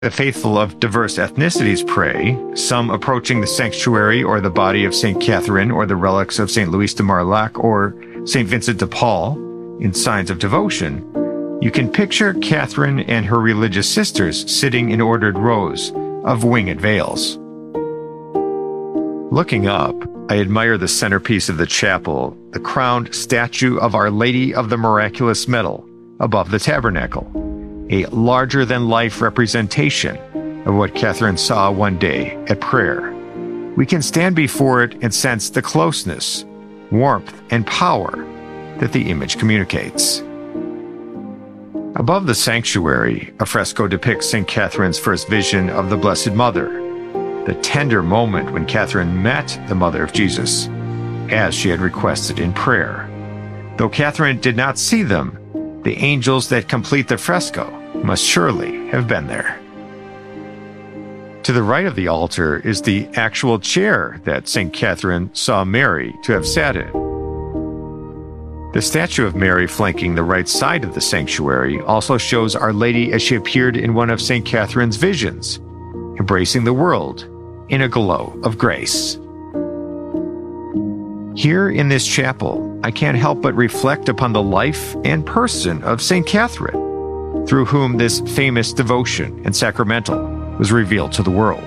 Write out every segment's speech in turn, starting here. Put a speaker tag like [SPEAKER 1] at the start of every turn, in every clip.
[SPEAKER 1] The faithful of diverse ethnicities pray, some approaching the sanctuary or the body of St. Catherine or the relics of St. Louis de Marillac or St. Vincent de Paul in signs of devotion. You can picture Catherine and her religious sisters sitting in ordered rows of winged veils. Looking up, I admire the centerpiece of the chapel, the crowned statue of Our Lady of the Miraculous Medal above the tabernacle, a larger-than-life representation of what Catherine saw one day at prayer. We can stand before it and sense the closeness, warmth, and power that the image communicates. Above the sanctuary, a fresco depicts St. Catherine's first vision of the Blessed Mother, the tender moment when Catherine met the Mother of Jesus, as she had requested in prayer. Though Catherine did not see them, the angels that complete the fresco must surely have been there. To the right of the altar is the actual chair that St. Catherine saw Mary to have sat in. The statue of Mary flanking the right side of the sanctuary also shows Our Lady as she appeared in one of St. Catherine's visions, embracing the world in a glow of grace. Here in this chapel, I can't help but reflect upon the life and person of St. Catherine, through whom this famous devotion and sacramental was revealed to the world.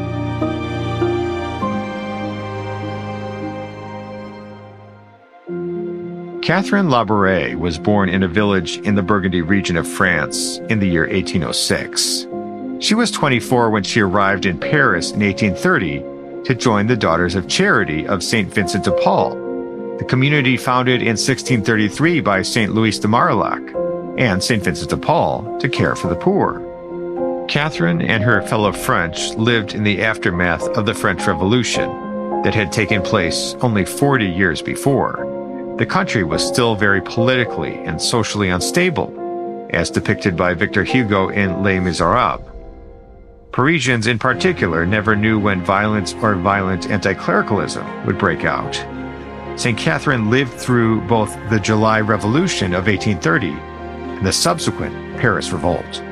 [SPEAKER 1] Catherine Labouré was born in a village in the Burgundy region of France in the year 1806. She was 24 when she arrived in Paris in 1830 to join the Daughters of Charity of St. Vincent de Paul, the community founded in 1633 by St. Louis de Marillac and St. Vincent de Paul to care for the poor. Catherine and her fellow French lived in the aftermath of the French Revolution that had taken place only 40 years before. The country was still very politically and socially unstable, as depicted by Victor Hugo in Les Miserables. Parisians in particular never knew when violence or violent anti-clericalism would break out. St. Catherine lived through both the July Revolution of 1830 and the subsequent Paris Revolt.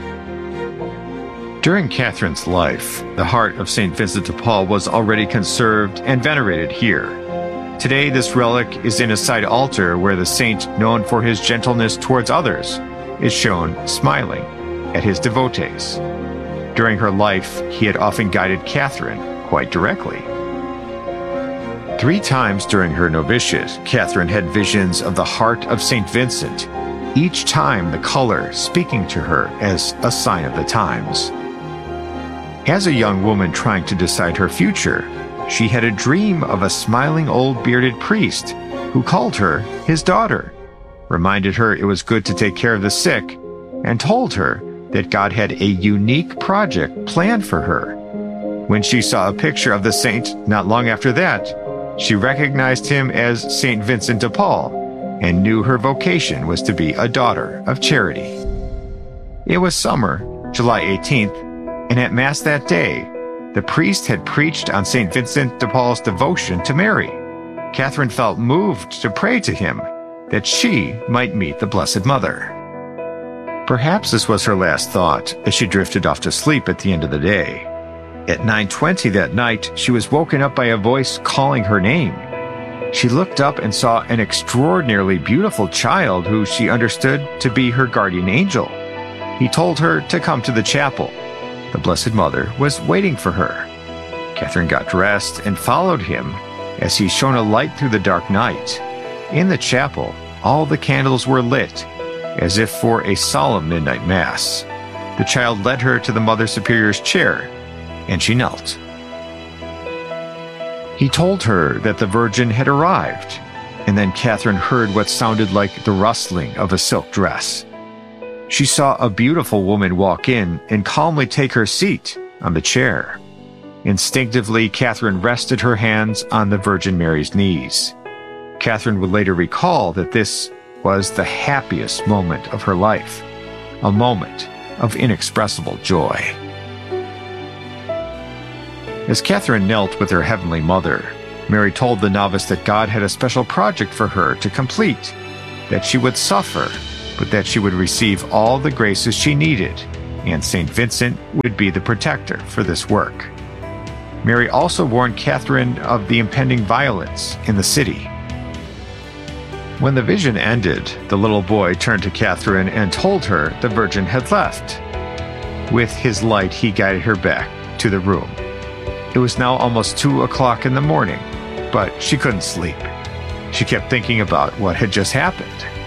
[SPEAKER 1] During Catherine's life, the heart of St. Vincent de Paul was already conserved and venerated here. Today, this relic is in a side altar where the saint, known for his gentleness towards others, is shown smiling at his devotees. During her life, he had often guided Catherine quite directly. 3 times during her novitiate, Catherine had visions of the heart of St. Vincent, each time the color speaking to her as a sign of the times. As a young woman trying to decide her future, she had a dream of a smiling old bearded priest who called her his daughter, reminded her it was good to take care of the sick, and told her that God had a unique project planned for her. When she saw a picture of the saint not long after that, she recognized him as St. Vincent de Paul and knew her vocation was to be a daughter of charity. It was summer, July 18th, and at Mass that day, the priest had preached on St. Vincent de Paul's devotion to Mary. Catherine felt moved to pray to him that she might meet the Blessed Mother. Perhaps this was her last thought as she drifted off to sleep at the end of the day. At 9:20 that night, she was woken up by a voice calling her name. She looked up and saw an extraordinarily beautiful child who she understood to be her guardian angel. He told her to come to the chapel. The Blessed Mother was waiting for her. Catherine got dressed and followed him as he shone a light through the dark night. In the chapel, all the candles were lit, as if for a solemn midnight mass. The child led her to the Mother Superior's chair, and she knelt. He told her that the Virgin had arrived, and then Catherine heard what sounded like the rustling of a silk dress. She saw a beautiful woman walk in and calmly take her seat on the chair. Instinctively, Catherine rested her hands on the Virgin Mary's knees. Catherine would later recall that this was the happiest moment of her life, a moment of inexpressible joy. As Catherine knelt with her Heavenly Mother, Mary told the novice that God had a special project for her to complete, that she would suffer, but that she would receive all the graces she needed, and St. Vincent would be the protector for this work. Mary also warned Catherine of the impending violence in the city. When the vision ended, the little boy turned to Catherine and told her the Virgin had left. With his light, he guided her back to the room. It was now almost 2 o'clock in the morning, but she couldn't sleep. She kept thinking about what had just happened.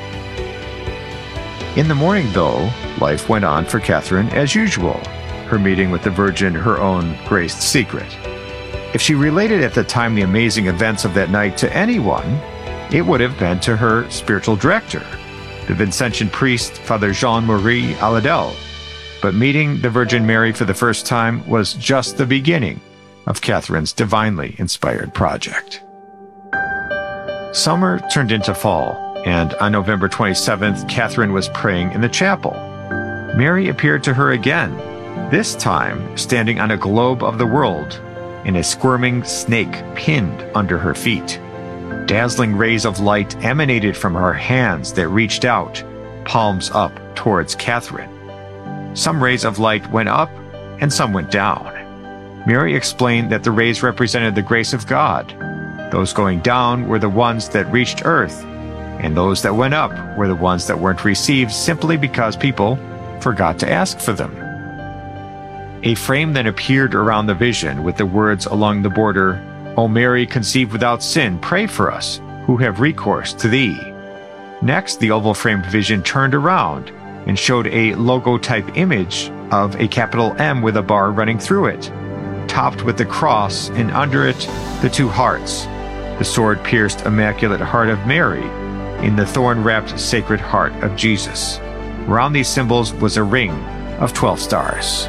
[SPEAKER 1] In the morning, though, life went on for Catherine as usual, her meeting with the Virgin her own graced secret. If she related at the time the amazing events of that night to anyone, it would have been to her spiritual director, the Vincentian priest, Father Jean-Marie Aladel. But meeting the Virgin Mary for the first time was just the beginning of Catherine's divinely inspired project. Summer turned into fall, and on November 27th, Catherine was praying in the chapel. Mary appeared to her again, this time standing on a globe of the world, and a squirming snake pinned under her feet. Dazzling rays of light emanated from her hands that reached out, palms up towards Catherine. Some rays of light went up, and some went down. Mary explained that the rays represented the grace of God. Those going down were the ones that reached earth, and those that went up were the ones that weren't received simply because people forgot to ask for them. A frame then appeared around the vision with the words along the border, "O Mary, conceived without sin, pray for us, who have recourse to thee." Next, the oval-framed vision turned around and showed a logo-type image of a capital M with a bar running through it, topped with the cross, and under it, the two hearts, the sword-pierced Immaculate Heart of Mary, in the thorn-wrapped Sacred Heart of Jesus. Around these symbols was a ring of 12 stars.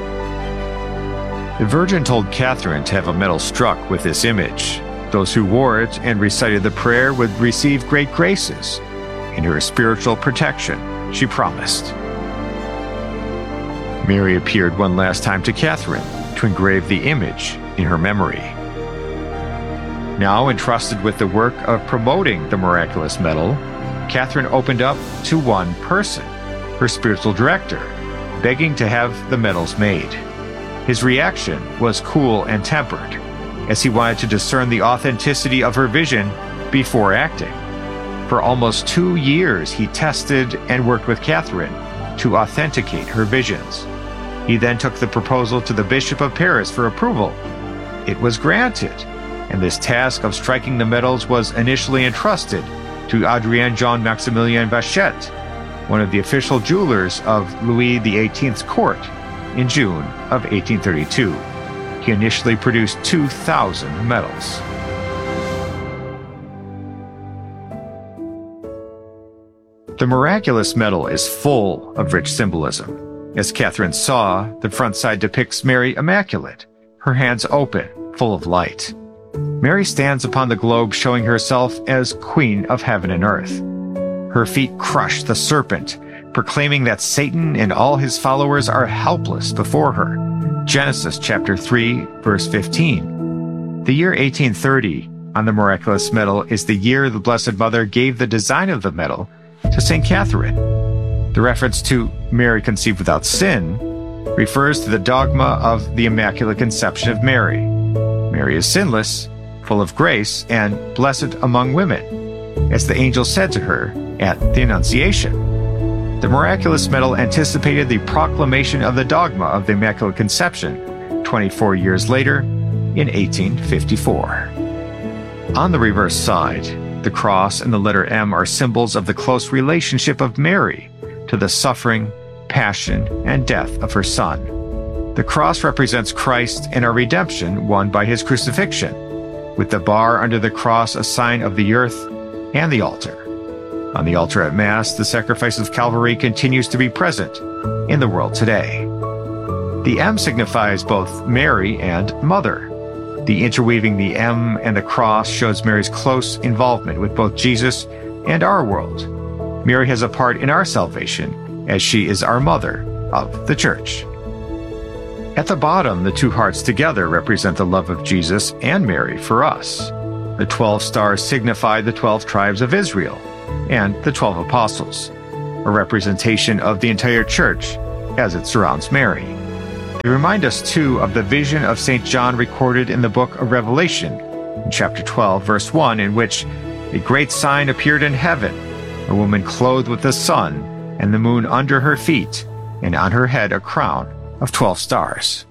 [SPEAKER 1] The Virgin told Catherine to have a medal struck with this image. Those who wore it and recited the prayer would receive great graces. In her spiritual protection, she promised. Mary appeared one last time to Catherine to engrave the image in her memory. Now entrusted with the work of promoting the miraculous medal, Catherine opened up to one person, her spiritual director, begging to have the medals made. His reaction was cool and tempered, as he wanted to discern the authenticity of her vision before acting. For almost 2 years, he tested and worked with Catherine to authenticate her visions. He then took the proposal to the Bishop of Paris for approval. It was granted, and this task of striking the medals was initially entrusted to Adrien Jean-Maximilien Vachette, one of the official jewelers of Louis XVIII's court, in June of 1832. He initially produced 2,000 medals. The miraculous medal is full of rich symbolism. As Catherine saw, the front side depicts Mary Immaculate, her hands open, full of light. Mary stands upon the globe showing herself as Queen of Heaven and Earth. Her feet crush the serpent, proclaiming that Satan and all his followers are helpless before her. Genesis chapter 3, verse 15. The year 1830 on the miraculous medal is the year the Blessed Mother gave the design of the medal to St. Catherine. The reference to Mary conceived without sin refers to the dogma of the Immaculate Conception of Mary. Mary is sinless, full of grace, and blessed among women, as the angel said to her at the Annunciation. The miraculous medal anticipated the proclamation of the dogma of the Immaculate Conception 24 years later in 1854. On the reverse side, the cross and the letter M are symbols of the close relationship of Mary to the suffering, passion, and death of her Son. The cross represents Christ and our redemption won by his crucifixion, with the bar under the cross a sign of the earth and the altar. On the altar at Mass, the sacrifice of Calvary continues to be present in the world today. The M signifies both Mary and Mother. The interweaving the M and the cross shows Mary's close involvement with both Jesus and our world. Mary has a part in our salvation, as she is our mother of the Church. At the bottom, the two hearts together represent the love of Jesus and Mary for us. The 12 stars signify the 12 tribes of Israel and the 12 apostles, a representation of the entire Church as it surrounds Mary. They remind us, too, of the vision of St. John recorded in the book of Revelation, in chapter 12, verse 1, in which a great sign appeared in heaven, a woman clothed with the sun and the moon under her feet, and on her head a crown of 12 stars.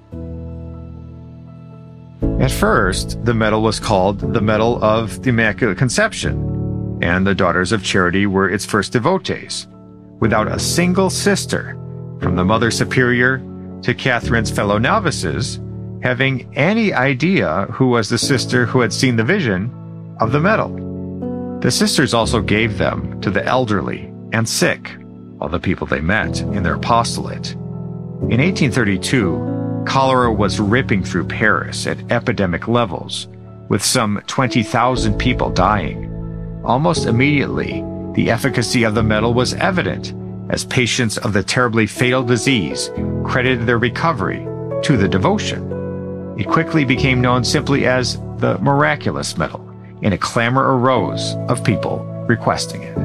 [SPEAKER 1] At first, the medal was called the Medal of the Immaculate Conception, and the Daughters of Charity were its first devotees, without a single sister, from the Mother Superior to Catherine's fellow novices, having any idea who was the sister who had seen the vision of the medal. The sisters also gave them to the elderly and sick, all the people they met in their apostolate. In 1832, cholera was ripping through Paris at epidemic levels, with some 20,000 people dying. Almost immediately, the efficacy of the medal was evident, as patients of the terribly fatal disease credited their recovery to the devotion. It quickly became known simply as the Miraculous Medal, and a clamor arose of people requesting it.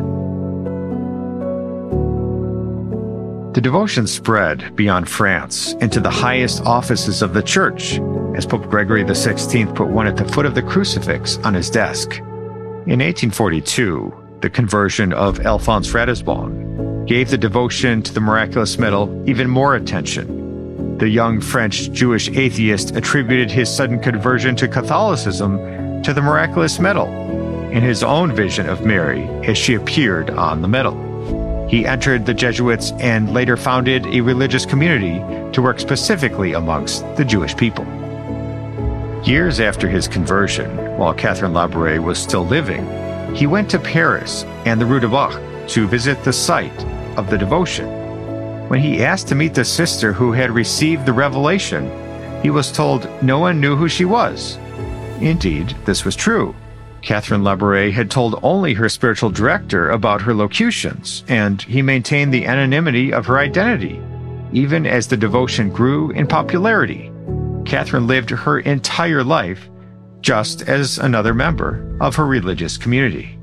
[SPEAKER 1] The devotion spread beyond France into the highest offices of the Church, as Pope Gregory XVI put one at the foot of the crucifix on his desk. In 1842, the conversion of Alphonse Ratisbonne gave the devotion to the Miraculous Medal even more attention. The young French Jewish atheist attributed his sudden conversion to Catholicism to the Miraculous Medal, in his own vision of Mary as she appeared on the medal. He entered the Jesuits and later founded a religious community to work specifically amongst the Jewish people. Years after his conversion, while Catherine Labouré was still living, he went to Paris and the Rue du Bac to visit the site of the devotion. When he asked to meet the sister who had received the revelation, he was told no one knew who she was. Indeed, this was true. Catherine Labouré had told only her spiritual director about her locutions, and he maintained the anonymity of her identity. Even as the devotion grew in popularity, Catherine lived her entire life just as another member of her religious community.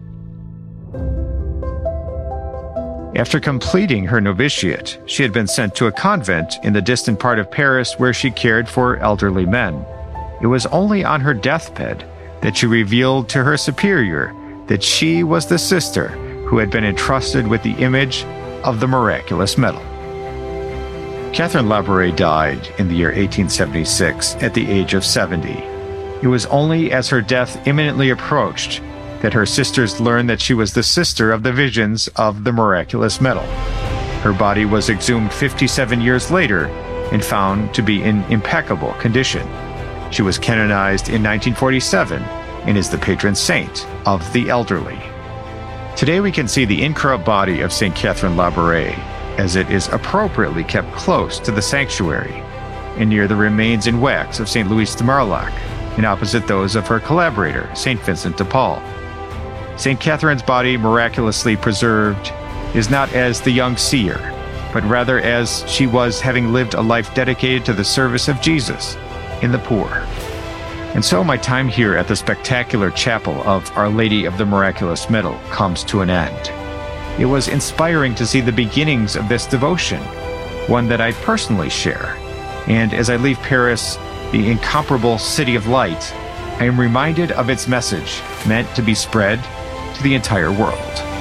[SPEAKER 1] After completing her novitiate, she had been sent to a convent in the distant part of Paris where she cared for elderly men. It was only on her deathbed that she revealed to her superior that she was the sister who had been entrusted with the image of the Miraculous Medal. Catherine Labouré died in the year 1876 at the age of 70. It was only as her death imminently approached that her sisters learned that she was the sister of the visions of the Miraculous Medal. Her body was exhumed 57 years later and found to be in impeccable condition. She was canonized in 1947 and is the patron saint of the elderly. Today we can see the incorrupt body of St. Catherine Labouré, as it is appropriately kept close to the sanctuary and near the remains in wax of St. Louis de Marillac, and opposite those of her collaborator, St. Vincent de Paul. St. Catherine's body, miraculously preserved, is not as the young seer, but rather as she was, having lived a life dedicated to the service of Jesus in the poor. And so my time here at the spectacular chapel of Our Lady of the Miraculous Medal comes to an end. It was inspiring to see the beginnings of this devotion, one that I personally share. And as I leave Paris, the incomparable city of light, I am reminded of its message, meant to be spread to the entire world.